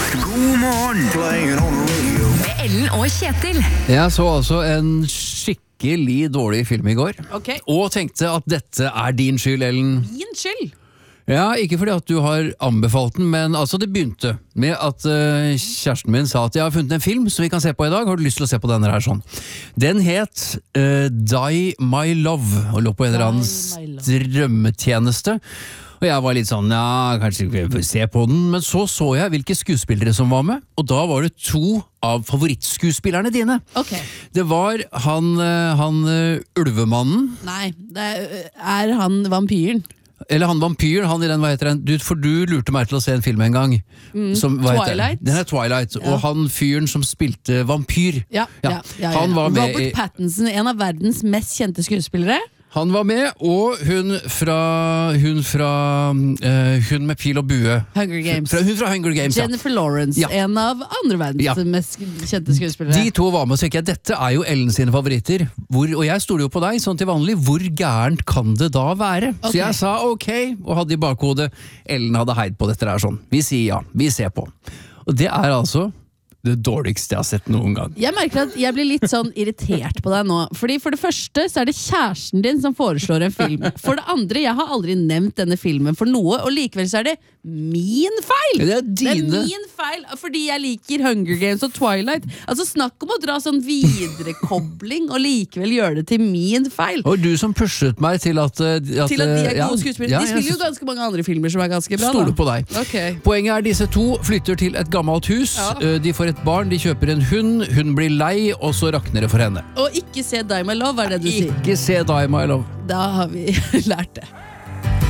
God morgen. Playing on the radio. Med Ellen og Kjetil. Jeg så altså en skikkelig dårlig film i går, Ok. og tenkte at dette er din skyld, Ellen. Din skyld. Ja, ikke fordi at du har anbefalt den, men altså det begynte med at kjæresten min sa at jeg har funnet en film som vi kan se på i dag. Har du lyst til å se på denne her sånn? Den het Die My Love, og lå på en eller annen Die My strømmetjeneste. Og jeg var litt sånn, ja, kanskje vi får se på den, men så jeg hvilke skuespillere som var med, og da var det 2 av favorittskuespillerne dine. Ok. Det var han ulvemannen, Nei, det er han vampyren. eller han vampyren, han i den, hva heter den? For du lurte meg til å se en film en gang. Som, hva heter den? Twilight. Den er Twilight, og han fyren som spilte vampyr. Ja. Han var med Robert Pattinson, en av verdens mest kjente skuespillere. Han var med, og hun med pil og bue. Hunger Games. Hun fra Hunger Games, ja. Jennifer Lawrence, Ja. en av andre verdens Ja. mest kjente skuespillere. De 2 var med, og så tenkte jeg, dette er jo Ellen sine favoritter. Og jeg stoler jo på deg, sånn til vanlig. Hvor gærent kan det da være? Ok. Så jeg sa ok, og hadde i bakhodet Ellen hadde heid på dette der sånn. Vi sier ja, vi ser på. Og det er altså det dårligste jeg har sett noen gang. Jeg merker at jeg blir litt sånn irritert på deg nå. Fordi for det første så er det kjæresten din som foreslår en film. For det andre, jeg har aldri nevnt denne filmen for noe, og likevel så er det min feil! Det er dine. Det er min feil, fordi jeg liker Hunger Games og Twilight. Altså snakk om å dra sånn viderekobling og likevel gjøre det til min feil. Og du som pushet meg til at Til at de er ja, gode skuespillere. ja, De jeg spiller jo ganske mange andre filmer som er ganske bra. stoler Da. på deg. Ok. Poenget er disse 2 flytter til et gammelt hus. Ja. De får et barn, de kjøper en hund, hun blir lei, og så rakner det for henne. Og ikke se Die My Love, er det du sier. Ikke se Die My Love. Da har vi lært det.